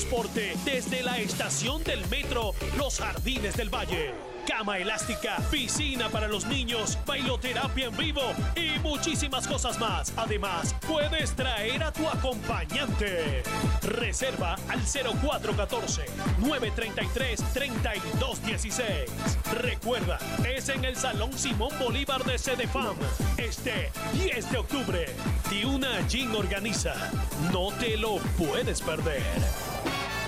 transporte desde la estación del metro Los Jardines del Valle. Cama elástica, piscina para los niños, bailoterapia en vivo y muchísimas cosas más. Además, puedes traer a tu acompañante. Reserva al 0414-933-3216. Recuerda, es en el Salón Simón Bolívar de Cedefam. Este 10 de octubre. Tiuna Gin organiza. No te lo puedes perder.